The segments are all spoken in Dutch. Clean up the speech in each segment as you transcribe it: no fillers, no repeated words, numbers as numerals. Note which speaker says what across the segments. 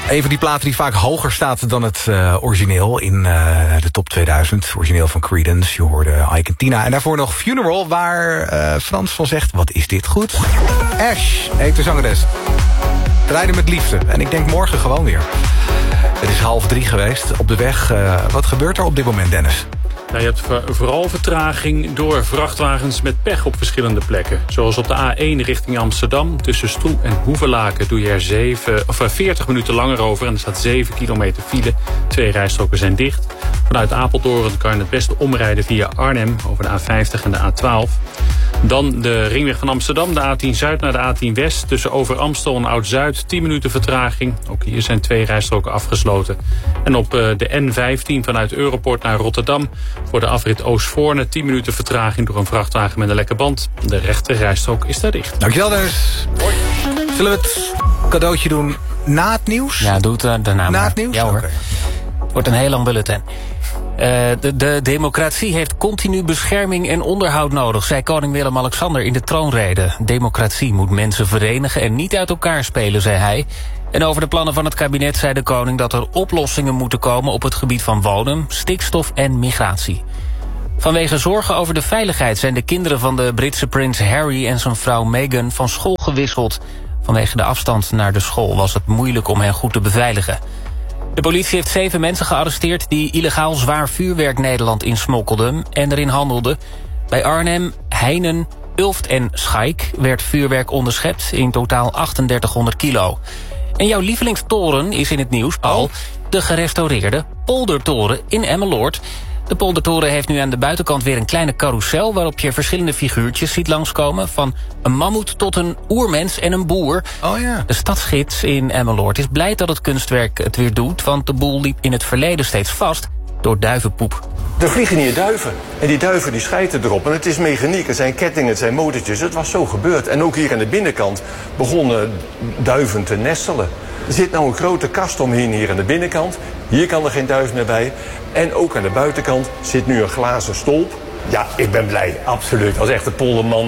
Speaker 1: Een van die platen die vaak hoger staat dan het origineel in de top 2000. Origineel van Creedence. Je hoorde Ike en Tina. En daarvoor nog Funeral, waar Frans van zegt... wat is dit goed? Ash heet de zangeres. Rijden met liefde. En ik denk morgen gewoon weer. Het is 2:30 geweest. Op de weg. Wat gebeurt er op dit moment, Dennis?
Speaker 2: Nou, je hebt vooral vertraging door vrachtwagens met pech op verschillende plekken. Zoals op de A1 richting Amsterdam. Tussen Stroe en Hoevelaken doe je er 40 minuten langer over. En er staat 7 kilometer file. 2 rijstroken zijn dicht. Vanuit Apeldoorn kan je het beste omrijden via Arnhem over de A50 en de A12. Dan de ringweg van Amsterdam, de A10 Zuid naar de A10 West. Tussen Over Amstel en Oud-Zuid, 10 minuten vertraging. Ook hier zijn 2 rijstroken afgesloten. En op de N15 vanuit Europort naar Rotterdam... voor de afrit Oostvoorne, 10 minuten vertraging door een vrachtwagen met een lekke band. De rechter rijstrook is daar dicht.
Speaker 1: Dankjewel, Dennis. Hoi. Zullen we het cadeautje doen na het nieuws?
Speaker 3: Ja, doe het daarna.
Speaker 1: Na het nieuws?
Speaker 3: Ja hoor.
Speaker 1: Okay.
Speaker 3: Wordt een heel lang bulletin. De democratie heeft continu bescherming en onderhoud nodig, zei koning Willem-Alexander in de troonrede. Democratie moet mensen verenigen en niet uit elkaar spelen, zei hij. En over de plannen van het kabinet zei de koning dat er oplossingen moeten komen op het gebied van wonen, stikstof en migratie. Vanwege zorgen over de veiligheid zijn de kinderen van de Britse prins Harry en zijn vrouw Meghan van school gewisseld. Vanwege de afstand naar de school was het moeilijk om hen goed te beveiligen. De politie heeft 7 mensen gearresteerd die illegaal zwaar vuurwerk Nederland insmokkelden en erin handelden. Bij Arnhem, Heinen, Ulft en Schaik werd vuurwerk onderschept, in totaal 3800 kilo. En jouw lievelingstoren is in het nieuws, Paul, de gerestaureerde Poldertoren in Emmeloord. De Poldertoren heeft nu aan de buitenkant weer een kleine carousel waarop je verschillende figuurtjes ziet langskomen. Van een mammoet tot een oermens en een boer.
Speaker 1: Oh ja.
Speaker 3: De stadsgids in Emmeloord is blij dat het kunstwerk het weer doet, want de boel liep in het verleden steeds vast door duivenpoep.
Speaker 4: Er vliegen hier duiven. En die duiven die schijten erop. En het is mechaniek, het zijn kettingen, het zijn motortjes. Het was zo gebeurd. En ook hier aan de binnenkant begonnen duiven te nestelen. Er zit nou een grote kast omheen hier aan de binnenkant. Hier kan er geen duif meer bij. En ook aan de buitenkant zit nu een glazen stolp. Ja, ik ben blij, absoluut. Als echte polderman,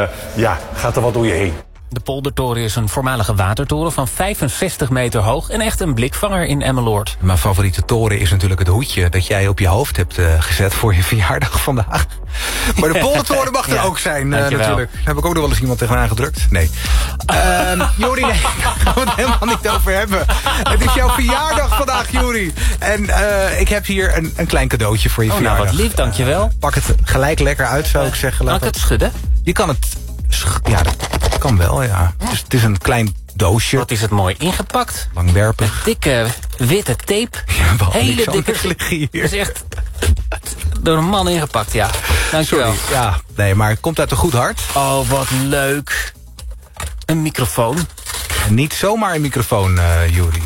Speaker 4: gaat er wat door je heen.
Speaker 3: De Poldertoren is een voormalige watertoren van 65 meter hoog en echt een blikvanger in Emmeloord.
Speaker 1: Mijn favoriete toren is natuurlijk het hoedje dat jij op je hoofd hebt gezet voor je verjaardag vandaag. Maar de Poldertoren mag er ook zijn, natuurlijk. Daar heb ik ook nog wel eens iemand tegenaan gedrukt. Nee. Jori, nee, daar gaan we het helemaal niet over hebben. Het is jouw verjaardag vandaag, Jori. En ik heb hier een klein cadeautje voor je verjaardag.
Speaker 3: Nou, wat lief, dankjewel.
Speaker 1: Pak het gelijk lekker uit, zou ik zeggen.
Speaker 3: Kan ik het schudden?
Speaker 1: Je kan het... Ja, dat kan wel, ja. Het is een klein doosje.
Speaker 3: Wat is het mooi ingepakt.
Speaker 1: Langwerpig.
Speaker 3: Met dikke witte tape.
Speaker 1: Ja,
Speaker 3: hele dikke
Speaker 1: liggen hier.
Speaker 3: Dat is echt door een man ingepakt, ja. Dankjewel.
Speaker 1: Sorry. Ja, nee, maar het komt uit een goed hart.
Speaker 3: Oh, wat leuk. Een microfoon.
Speaker 1: En niet zomaar een microfoon, Juri.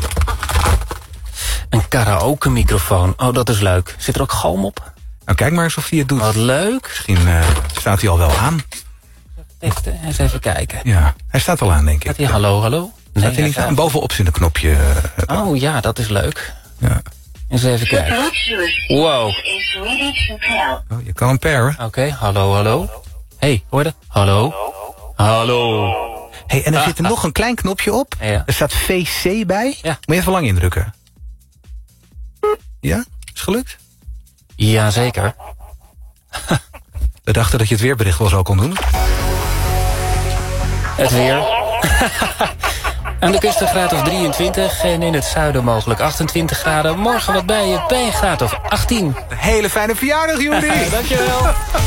Speaker 3: Een karaoke microfoon. Oh, dat is leuk. Zit er ook galm op?
Speaker 1: Nou, kijk maar eens of hij het doet.
Speaker 3: Wat leuk.
Speaker 1: Misschien staat hij al wel aan.
Speaker 3: Eens even kijken.
Speaker 1: Ja, hij staat al aan, denk ik.
Speaker 3: Staat hij hallo, hallo? Nee,
Speaker 1: staat hij niet aan? Bovenop zit een knopje.
Speaker 3: Oh ja, dat is leuk.
Speaker 1: Ja.
Speaker 3: Eens even kijken. Wow.
Speaker 1: Oh, je kan hem pairen.
Speaker 3: Oké, hallo, hallo. Hey, hoor je? Hallo. Hallo.
Speaker 1: Hey, en er zit er nog een klein knopje op.
Speaker 3: Ja.
Speaker 1: Er staat VC bij.
Speaker 3: Ja.
Speaker 1: Moet je even lang indrukken. Ja? Is gelukt?
Speaker 3: Jazeker.
Speaker 1: We dachten dat je het weerbericht wel zo kon doen.
Speaker 3: Het weer. Aan de kust een graad of 23 en in het zuiden mogelijk 28 graden. Morgen wat bij je bij een graad of 18.
Speaker 1: Een hele fijne verjaardag, Juri.
Speaker 3: Dankjewel.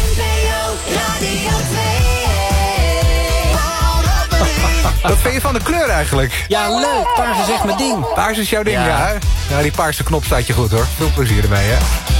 Speaker 1: Wat vind je van de kleur eigenlijk?
Speaker 3: Ja, leuk. Paars is echt mijn ding.
Speaker 1: Paars is jouw ding,
Speaker 3: Ja.
Speaker 1: ja. Ja, die paarse knop staat je goed, hoor. Veel plezier erbij, hè.